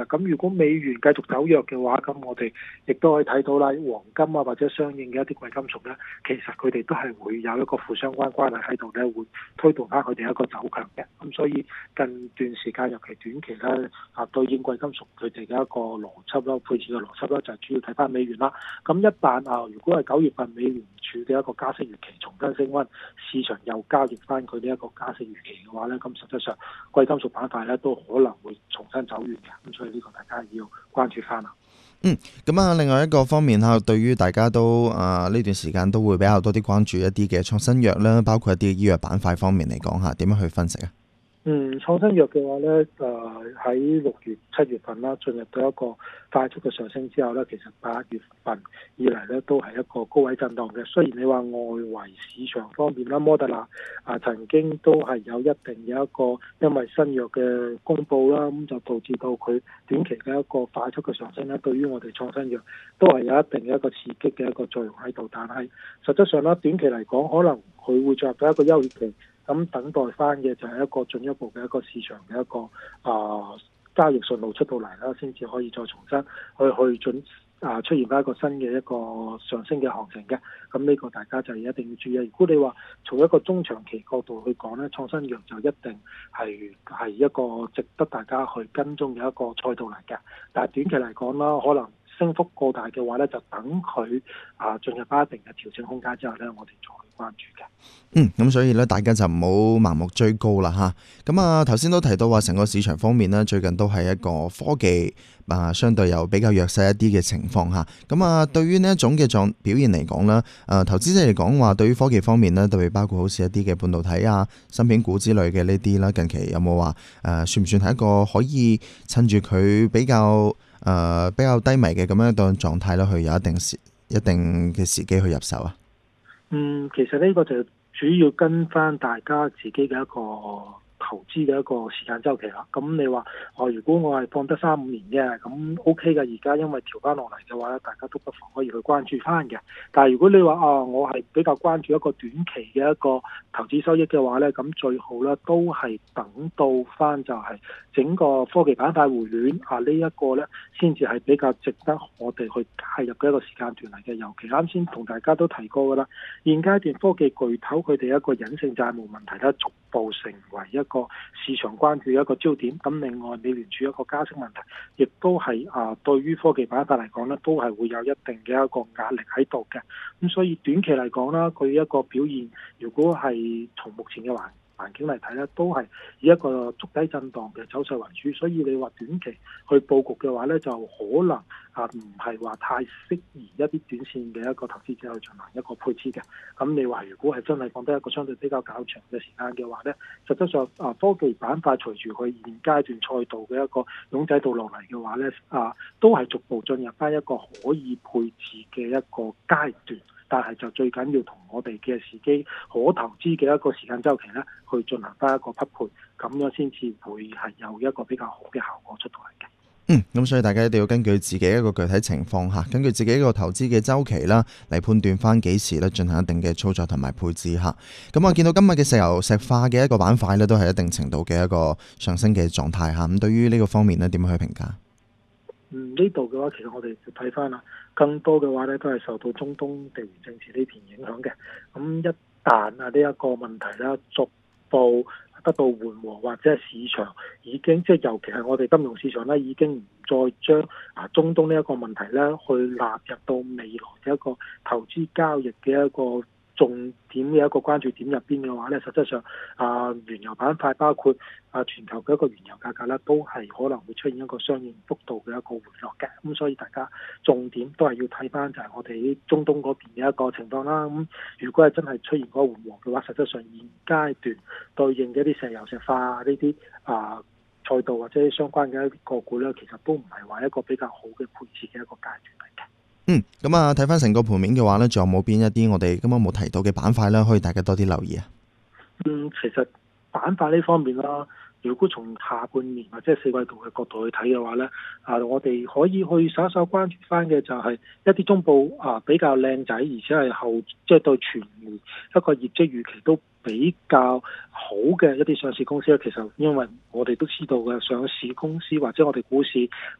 咁如果美元繼續走弱嘅話，咁我哋亦都可以睇到啦，黃金啊或者相應嘅一啲貴金屬咧，其實佢哋都係會有一個負相關關係喺度咧，會推動翻佢哋一個走強嘅。咁所以近段時間，尤其短期咧，對應貴金屬佢哋嘅一個邏輯啦、配置嘅邏輯啦，就係主要睇翻美元啦。咁一旦如果係9月份美聯儲嘅一個加息預期重新升溫，市場又交易翻佢呢一個加息預期嘅話咧，咁實際上貴金屬板塊咧都可能會重新走軟嘅。咁所以呢個大家要關注翻啦。 咁另外一個方面對於大家都呢段時間都會比較多啲關注一啲嘅創新藥啦，包括一啲醫藥板塊方面嚟講點樣去分析啊？ 創新藥嘅話咧，喺6月、7月份啦，進入到一個快速嘅上升之後咧，其實8月份以嚟咧都係一個高位震盪嘅。雖然你話外圍市場方面啦，摩特納曾經都係有一定嘅一個因為新藥嘅公佈啦，咁就導致到佢短期嘅一個快速嘅上升咧，對於我哋創新藥都係有一定嘅一個刺激嘅一個作用喺度。但係實質上咧，短期嚟講，可能佢會進入到一個休業期。咁等待翻嘅就係一個進一步嘅一個市場嘅一個交易信號出到嚟啦，先至可以再重新出現翻一個新嘅一個上升嘅行情嘅。咁呢個大家就一定要注意。如果你話從一個中長期角度去講咧，創新藥就一定係一個值得大家去跟蹤嘅一個賽道嚟嘅。但係短期嚟講啦，可能升幅過大嘅話咧，就等佢進入翻一定嘅調整空間之後咧，我哋再去關注嘅。 咁所以咧，大家就唔好盲目追高啦嚇。咁頭先都提到話，成個市場方面呢，最近都係一個科技相對又比較弱勢一啲嘅情況嚇。咁對於呢一種嘅表現嚟講啦，投資者嚟講話，對於科技方面呢，特別包括好似一啲嘅半導體芯片股之類嘅呢啲啦，近期有冇話算唔算係一個可以趁住佢比較低迷嘅咁樣一個狀態咧，去有一定嘅時機去入手啊？ 其實呢個就主要跟翻大家自己嘅一個投資嘅一個時間周期啦。咁你話如果我係放得3-5年嘅，咁 OK 嘅。而家因為調翻落嚟嘅話咧，大家都不妨可以去關注翻嘅。但係如果你話我係比較關注一個短期嘅一個投資收益嘅話咧，咁最好咧都係等到翻就係整個科技板塊回暖呢一個咧，先至係比較值得我哋去介入嘅一個時間段嚟嘅。尤其啱先同大家都提過噶啦，現階段科技巨頭佢哋一個隱性債務問題咧，逐步成為一個市場關注嘅一個焦點。咁另外美聯儲一個加息問題，亦都係對於科技板塊嚟講咧，都係會有一定嘅一個壓力喺度嘅。咁所以短期嚟講啦，佢一個表現，如果係從目前嘅環境嚟睇咧，都係以一個築底震盪嘅走勢為主。所以你話短期去佈局嘅話咧，就可能唔係話太適宜一啲短線嘅一個投資者去進行一個配置嘅。咁你話如果係真係放低一個相對比較較長嘅時間嘅話咧，實質上科技板塊隨住佢現階段賽道嘅一個擁擠到落嚟嘅話咧，都係逐步進入翻一個可以配置嘅一個階段。但係就最緊要同我哋嘅時機可投資嘅一個時間周期咧，去進行翻一個匹配，咁樣先至會係有一個比較好嘅效果出到嚟嘅。 咁所以大家一定要根據自己一個具體情況根據自己一個投資嘅周期啦，嚟判斷翻幾時咧進行一定嘅操作同埋配置咁我見到今日嘅石油石化嘅一個板塊咧，都係一定程度嘅一個上升嘅狀態咁對於呢個方面咧，點樣去評價？ 呢度嘅話，其實我哋就睇翻啦，更多嘅話咧，都係受到中東地緣政治呢邊影響嘅。咁一旦呢一個問題啦，逐步得到緩和，或者係市場已經即係尤其係我哋金融市場咧，已經唔再將中東呢一個問題咧，去納入到未來嘅一個投資交易嘅一個重點嘅一個關注點入邊嘅話咧，實際上原油板塊包括全球嘅一個原油價格咧，都係可能會出現一個相應幅度嘅一個回落嘅。咁所以大家重點都係要睇翻就係我哋中東嗰邊嘅一個情況啦。咁如果係真係出現嗰個緩和嘅話，實際上現階段對應嘅一啲石油石化呢啲賽道或者相關嘅一啲個股咧，其實都唔係話一個比較好嘅配置嘅一個階段嚟嘅。 咁睇翻成個盤面嘅話呢，仲有冇邊一啲我哋今晚冇提到嘅板塊呢？可以大家多啲留意啊。 其實板塊呢方面啦，如果從下半年或者4季度嘅角度去睇嘅話呢，我哋可以去稍稍關注翻嘅就係一啲中部比較靚仔，而且係即係對全年一個業績預期都比較好嘅一啲上市公司咧。其實因為我哋都知道嘅上市公司或者我哋股市